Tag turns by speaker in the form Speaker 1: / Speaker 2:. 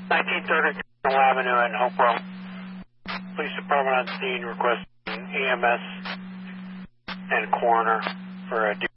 Speaker 1: 1930 Colonel Avenue in Hopewell. Police Department on scene requesting EMS and coroner for a